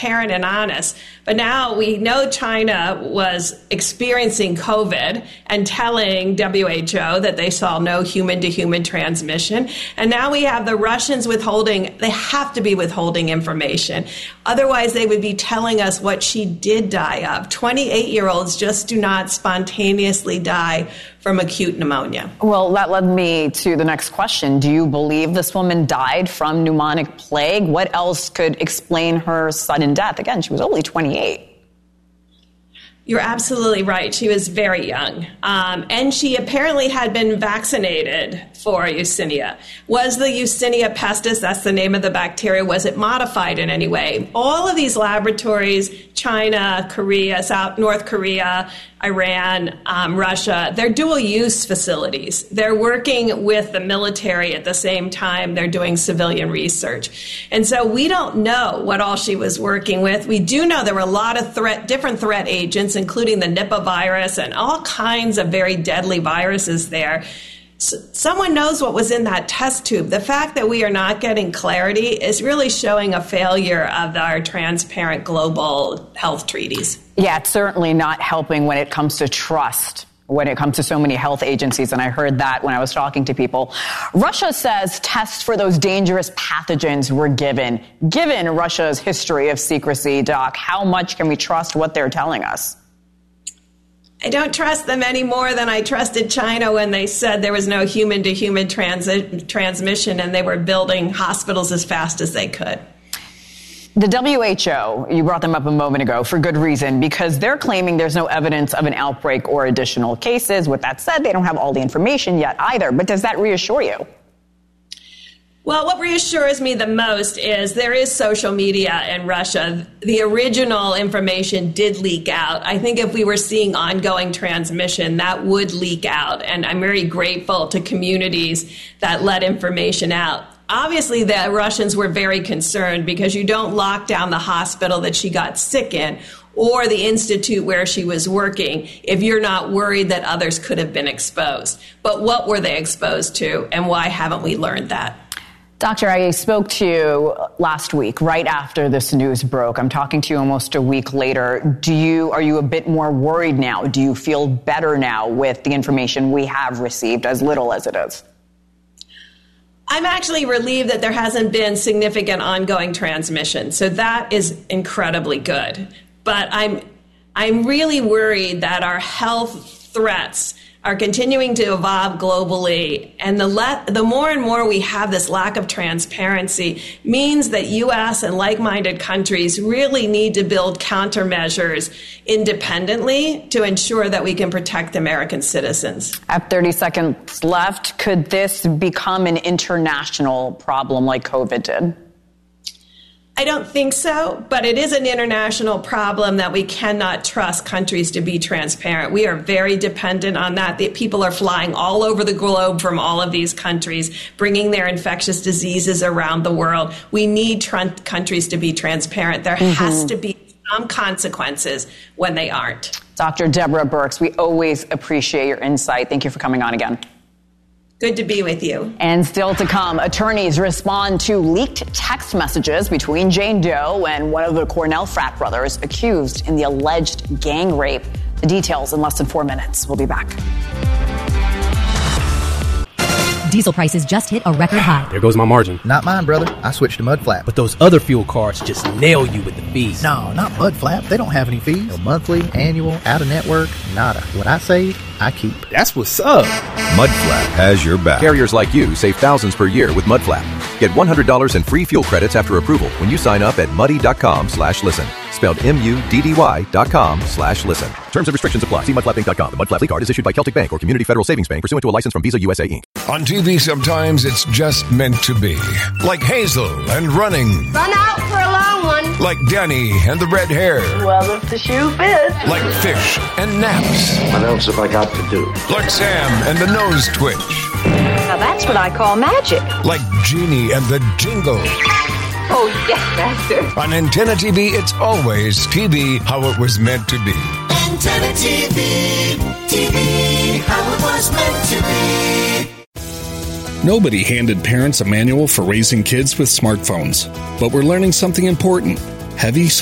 transparent and honest. But now we know China was experiencing COVID and telling WHO that they saw no human-to-human transmission. And now we have the Russians withholding, they have to be withholding information. Otherwise, they would be telling us what she did die of. 28-year-olds just do not spontaneously die from acute pneumonia. Well, that led me to the next question. Do you believe this woman died from pneumonic plague? What else could explain her sudden death? Again, she was only 28. You're absolutely right. She was very young. And she apparently had been vaccinated for Yersinia. Was the Yersinia pestis, that's the name of the bacteria, was it modified in any way? All of these laboratories, China, Korea, North Korea, Iran, Russia, they're dual-use facilities. They're working with the military at the same time they're doing civilian research. And so we don't know what all she was working with. We do know there were a lot of different threat agents, including the Nipah virus and all kinds of very deadly viruses there. Someone knows what was in that test tube. The fact that we are not getting clarity is really showing a failure of our transparent global health treaties. Yeah, it's certainly not helping when it comes to trust, when it comes to so many health agencies. And I heard that when I was talking to people. Russia says tests for those dangerous pathogens were given. Given Russia's history of secrecy, Doc, how much can we trust what they're telling us? I don't trust them any more than I trusted China when they said there was no human-to-human transmission and they were building hospitals as fast as they could. The WHO, you brought them up a moment ago for good reason, because they're claiming there's no evidence of an outbreak or additional cases. With that said, they don't have all the information yet either. But does that reassure you? Well, what reassures me the most is there is social media in Russia. The original information did leak out. I think if we were seeing ongoing transmission, that would leak out. And I'm very grateful to communities that let information out. Obviously, the Russians were very concerned because you don't lock down the hospital that she got sick in or the institute where she was working if you're not worried that others could have been exposed. But what were they exposed to, and why haven't we learned that? Doctor, I spoke to you last week, right after this news broke. I'm talking to you almost a week later. Are you a bit more worried now? Do you feel better now with the information we have received, as little as it is? I'm actually relieved that there hasn't been significant ongoing transmission. So that is incredibly good. But I'm really worried that our health threats are continuing to evolve globally. And the more and more we have this lack of transparency means that U.S. and like-minded countries really need to build countermeasures independently to ensure that we can protect American citizens. I have 30 seconds left. Could this become an international problem like COVID did? I don't think so, but it is an international problem that we cannot trust countries to be transparent. We are very dependent on that. The people are flying all over the globe from all of these countries, bringing their infectious diseases around the world. We need countries to be transparent. There has to be some consequences when they aren't. Dr. Deborah Birx, we always appreciate your insight. Thank you for coming on again. Good to be with you. And still to come, attorneys respond to leaked text messages between Jane Doe and one of the Cornell frat brothers accused in the alleged gang rape. The details in less than 4 minutes. We'll be back. Diesel prices just hit a record high. There goes my margin. Not mine, brother. I switched to Mud Flap. But those other fuel cards just nail you with the fees. No, not Mud Flap. They don't have any fees. No monthly, annual, out-of-network, nada. What I save, I keep. That's what's up. Mudflap has your back. Carriers like you save thousands per year with Mudflap. Get $100 in free fuel credits after approval when you sign up at muddy.com/listen. Spelled MUDDY.com/listen. Terms and restrictions apply. See mudflapinc.com. The Mudflap card is issued by Celtic Bank or Community Federal Savings Bank pursuant to a license from Visa USA Inc. On TV, sometimes it's just meant to be. Like Hazel and running. Run out for a long one. Like Danny and the red hair. Well, if the shoe fits. Like Fish and Naps. What else have I got to do? Like Sam and the nose twitch. Now that's what I call magic. Like Genie and the jingle. Oh, yes, master. On Antenna TV, it's always TV how it was meant to be. Antenna TV, TV how it was meant to be. Nobody handed parents a manual for raising kids with smartphones, but we're learning something important. Heavy